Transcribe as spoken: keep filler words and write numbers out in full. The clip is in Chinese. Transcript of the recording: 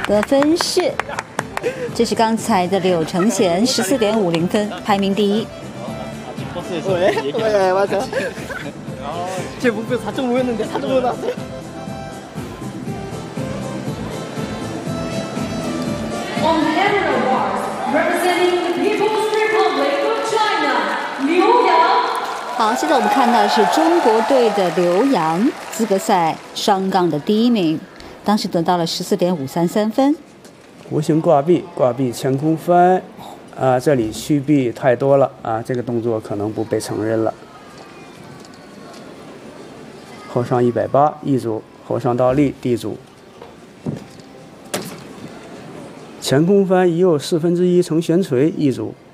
得分是，这是刚才的柳承贤十四点五零分，排名第一。 왜? 왜 맞아. 제 목표 사 점 오였는데 사 점 오 나왔어요. On the Emerald Bars, representing the People's Republic of China, Liu Yang. 好，现在我们看到的是中国队的刘洋，资格赛双杠的第一名，当时得到了十四点五三三分。 弧形挂臂，挂臂前空翻。 啊，这里虚臂太多了啊，这个动作可能不被承认了。后上一百八，一组，后上倒立，地组。前空翻移右四分之一呈悬垂，一组。